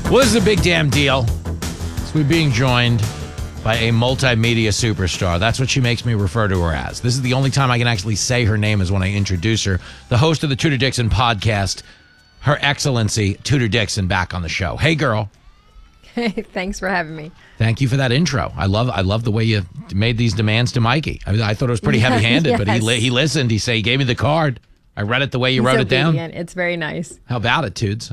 Well, this is a big damn deal. So we're being joined by a multimedia superstar. That's what she makes me refer to her as. This is the only time I can actually say her name is when I introduce her. The host of the Tudor Dixon podcast, Her Excellency Tudor Dixon, back on the show. Hey, girl. Hey, thanks for having me. Thank you for that intro. I love the way you made these demands to Mikey. I thought it was pretty heavy-handed, yes. but he listened. He gave me the card. I read it the way you wrote it down. It's very nice. How about it, Tudes?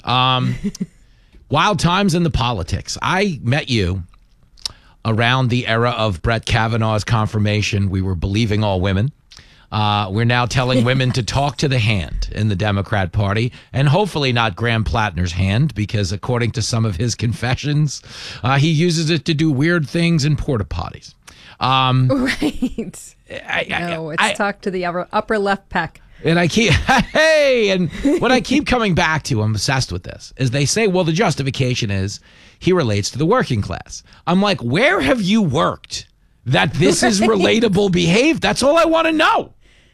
Wild times in the politics. I met you around the era of Brett Kavanaugh's confirmation. We were believing all women. We're now telling women to talk to the hand in the Democrat Party, and hopefully not Graham Plattner's hand, because according to some of his confessions, he uses it to do weird things in porta potties. Right. It's talk to the upper left pec. And what I keep coming back to, I'm obsessed with this, is they say, well, the justification is he relates to the working class. I'm like, where have you worked that this is relatable behavior? That's all I want to know.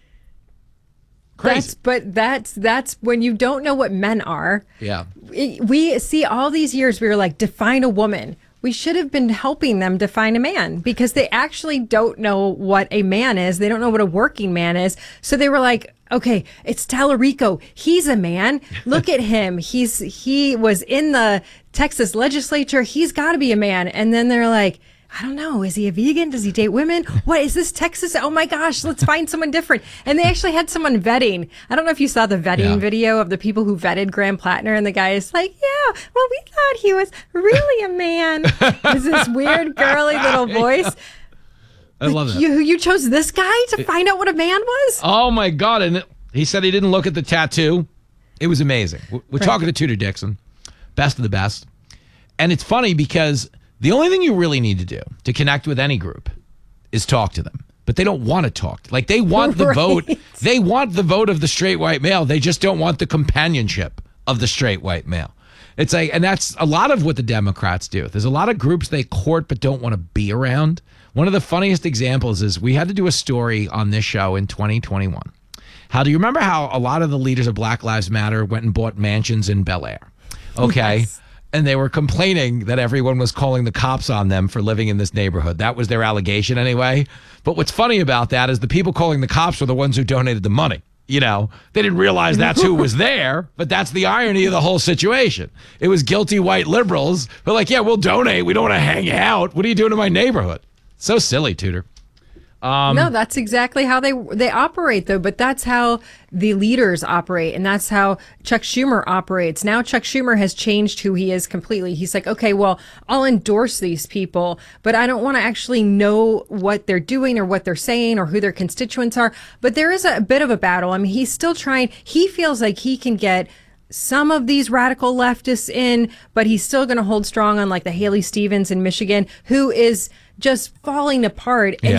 Crazy. That's when you don't know what men are. Yeah. We see all these years, we were like, define a woman. We should have been helping them define a man, because they actually don't know what a man is. They don't know what a working man is. So they were like, okay, it's Tallarico. He's a man. Look at him. He was in the Texas legislature. He's got to be a man. And then they're like, I don't know. Is he a vegan? Does he date women? What is this, Texas? Oh my gosh, let's find someone different. And they actually had someone vetting. I don't know if you saw the vetting video of the people who vetted Graham Plattner, and the guy is like, yeah, well, we thought he was really a man. It's this weird girly little voice. I love that. You chose this guy to find out what a man was? Oh my God. And he said he didn't look at the tattoo. It was amazing. We're talking to Tudor Dixon, best of the best. And it's funny because the only thing you really need to do to connect with any group is talk to them. But they don't want to talk. Like, they want the vote. They want the vote of the straight white male. They just don't want the companionship of the straight white male. It's like, and that's a lot of what the Democrats do. There's a lot of groups they court but don't want to be around. One of the funniest examples is we had to do a story on this show in 2021. Do you remember how a lot of the leaders of Black Lives Matter went and bought mansions in Bel Air? Okay. Yes. And they were complaining that everyone was calling the cops on them for living in this neighborhood. That was their allegation anyway. But what's funny about that is the people calling the cops were the ones who donated the money. You know, they didn't realize that's who was there, but that's the irony of the whole situation. It was guilty white liberals who are like, yeah, we'll donate. We don't want to hang out. What are you doing in my neighborhood? So silly, Tudor. No, that's exactly how they operate, though. But that's how the leaders operate, and that's how Chuck Schumer operates. Now Chuck Schumer has changed who he is completely. He's like, okay, well, I'll endorse these people, but I don't want to actually know what they're doing or what they're saying or who their constituents are. But there is a bit of a battle. I mean, he's still trying. He feels like he can get some of these radical leftists in, but he's still going to hold strong on like the Haley Stevens in Michigan, who is just falling apart. And